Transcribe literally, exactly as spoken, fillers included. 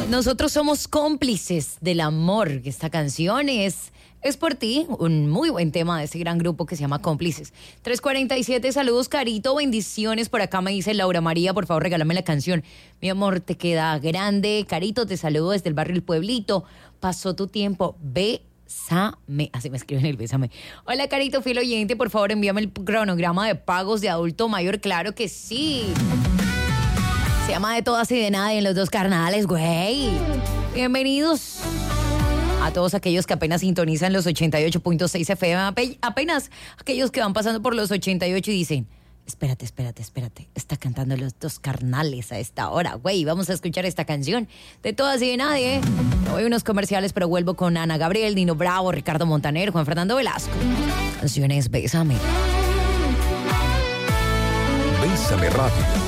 Nosotros somos cómplices del amor. Esta canción es, es por ti, un muy buen tema de ese gran grupo que se llama Cómplices. tres cuarenta y siete, saludos Carito, bendiciones. Por acá me dice Laura María, por favor regálame la canción. Mi amor, te queda grande. Carito, te saludo desde el barrio El Pueblito. Pasó tu tiempo, bésame. Así me escriben el bésame. Hola Carito, fiel oyente, por favor envíame el cronograma de pagos de adulto mayor. Claro que sí. Se llama De Todas y de Nada en los dos carnales, güey. Bienvenidos a todos aquellos que apenas sintonizan los ochenta y ocho punto seis F M. Apenas aquellos que van pasando por los ochenta y ocho y dicen, espérate, espérate, espérate. Está cantando Los Dos Carnales a esta hora, güey. Vamos a escuchar esta canción De Todas y de Nadie. Me voy a unos comerciales, pero vuelvo con Ana Gabriel, Nino Bravo, Ricardo Montaner, Juan Fernando Velasco. Canciones Bésame. Bésame Radio.